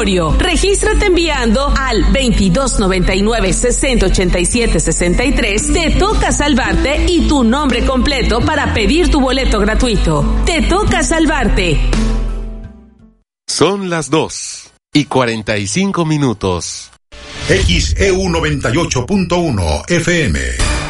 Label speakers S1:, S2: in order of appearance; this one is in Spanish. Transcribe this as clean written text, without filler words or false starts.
S1: Regístrate enviando al 2299-6087-63. Te toca salvarte y tu nombre completo para pedir tu boleto gratuito. Te toca salvarte.
S2: Son las 2:45.
S3: XEU 98.1 FM.